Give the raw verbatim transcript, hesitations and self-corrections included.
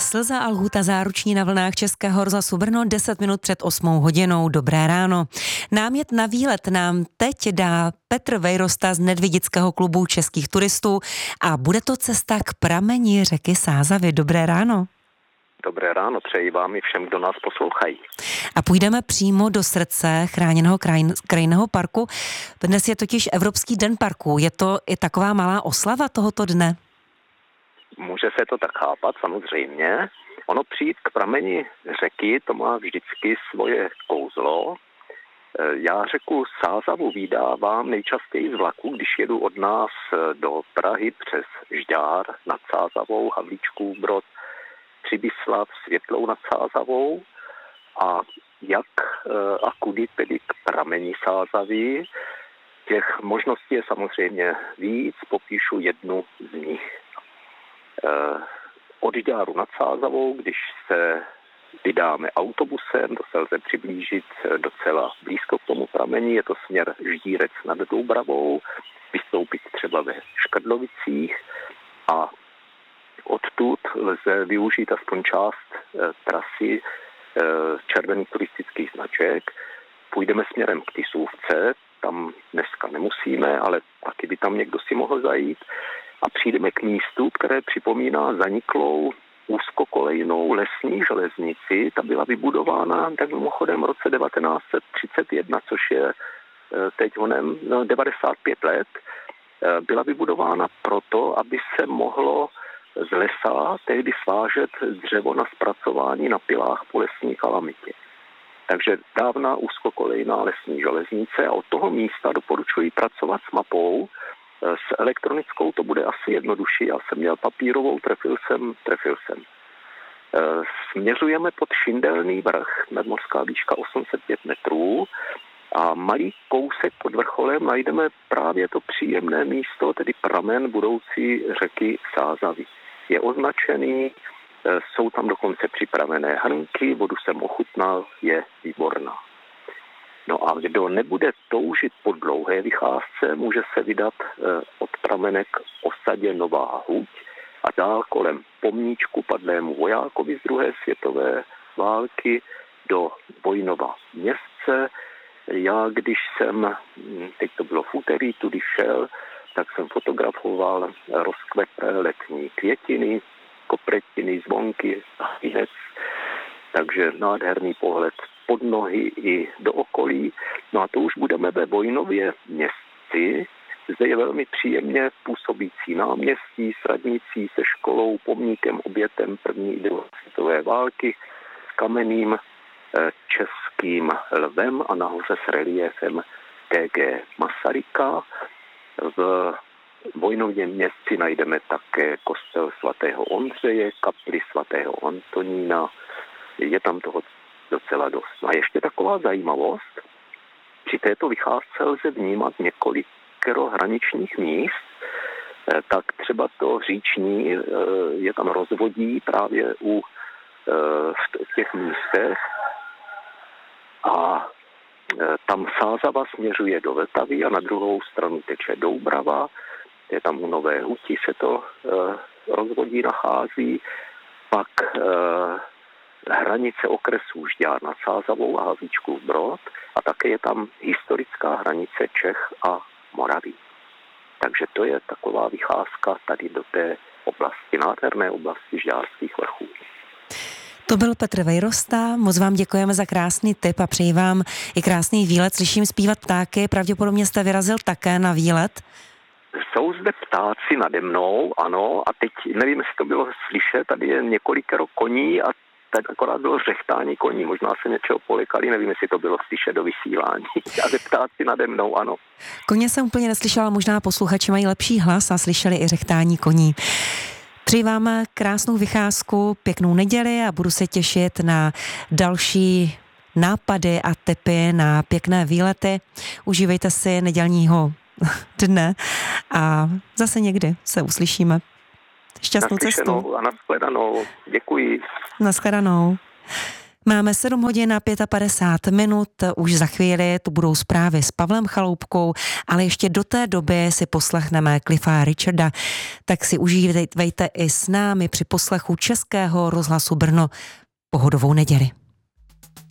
Slza a lhůta záruční na vlnách Českého rozhlasu Brno deset minut před osmou hodinou. Dobré ráno. Námět na výlet nám teď dá Petr Vejrosta z Nedvědického klubu českých turistů a bude to cesta k prameni řeky Sázavy. Dobré ráno. Dobré ráno, přeji vám i všem, kdo nás poslouchají. A půjdeme přímo do srdce chráněného krajin, krajinného parku. Dnes je totiž Evropský den parku. Je to i taková malá oslava tohoto dne? Může se to tak chápat, samozřejmě. Ono přijít k prameni řeky, to má vždycky svoje kouzlo. Já řeku Sázavu vydávám nejčastěji z vlaku, když jedu od nás do Prahy přes Žďár nad Sázavou, Havlíčkův Brod, Přibyslav, Světlou nad Sázavou a jak a kudy tedy k prameni Sázavy. Těch možností je samozřejmě víc, popíšu jednu z nich. Od Žďáru nad Sázavou, když se vydáme autobusem, to se lze přiblížit docela blízko k tomu prameni, je to směr Ždírec nad Doubravou, vystoupit třeba ve Škrdlovicích a odtud lze využít aspoň část trasy červených turistických značek. Půjdeme směrem k Tisůvce, tam dneska nemusíme, ale taky by tam někdo si mohl zajít. A přijdeme k místu, které připomíná zaniklou úzkokolejnou lesní železnici. Ta byla vybudována tak mimochodem v roce devatenáct set třicet jedna, což je teď honem no, devadesát pět let. Byla vybudována proto, aby se mohlo z lesa tehdy svážet dřevo na zpracování na pilách po lesní kalamitě. Takže dávná úzkokolejná lesní železnice a od toho místa doporučuji pracovat s mapou. S elektronickou to bude asi jednodušší. Já jsem měl papírovou, trefil jsem, trefil jsem. Směřujeme pod Šindelný vrch, nadmořská výška osm set pět metrů a malý kousek pod vrcholem najdeme právě to příjemné místo, tedy pramen budoucí řeky Sázavy. Je označený, jsou tam dokonce připravené hrnky, vodu jsem ochutnal, je výborná. No a kdo nebude toužit po dlouhé vycházce, může se vydat od pramene k osadě Nová Huť a dál kolem pomníčku padlému vojákovi z druhé světové války do Vojnova městce. Já, když jsem, teď to bylo v úterý, tudy šel, tak jsem fotografoval rozkvetlé letní květiny, kopretiny, zvonky a věc. Takže nádherný pohled pod nohy i do okolí. No a to už budeme ve Vojnově městci. Zde je velmi příjemně působící náměstí s radnicí, se školou, pomníkem obětem první i druhé světové války, s kamenným českým lvem a nahoře s reliéfem T G Masaryka. V Vojnově městci najdeme také kostel svatého Ondřeje, kapli svatého Antonína. Je tam toho docela dost. No a ještě taková zajímavost. Při této vycházce lze vnímat několik hraničních míst, tak třeba to říční je tam rozvodí právě u v těch místech a tam Sázava směřuje do Vltavy a na druhou stranu teče Doubrava. Je tam u Nové Huti se to rozvodí nachází. Pak hranice okresů Žďár nad Sázavou a Havlíčkův Brod a také je tam historická hranice Čech a Moraví. Takže to je taková vycházka tady do té oblasti, nádherné oblasti Žďárských vrchů. To byl Petr Vejrosta, moc vám děkujeme za krásný tip a přeji vám i krásný výlet. Slyším zpívat ptáky, pravděpodobně jste vyrazil také na výlet. Jsou zde ptáci nade mnou, ano, a teď nevím, jestli to bylo slyšet, tady je několikero koní a teď akorát bylo řechtání koní, možná se něčeho polekali, nevím, jestli to bylo slyšet do vysílání. A zde ptáci nade mnou, ano. Koně jsem úplně neslyšela, možná posluchači mají lepší hlas a slyšeli i řechtání koní. Přeji vám krásnou vycházku, pěknou neděli a budu se těšit na další nápady a tipy na pěkné výlety. Užívejte si nedělního dne a zase někdy se uslyšíme. Šťastnou cestu. A nashledanou. Děkuji. Nashledanou. Máme sedm hodin a padesát pět minut, už za chvíli tu budou zprávy s Pavlem Chaloupkou, ale ještě do té doby si poslechneme Cliffa Richarda, tak si užívejte i s námi při poslechu Českého rozhlasu Brno pohodovou neděli.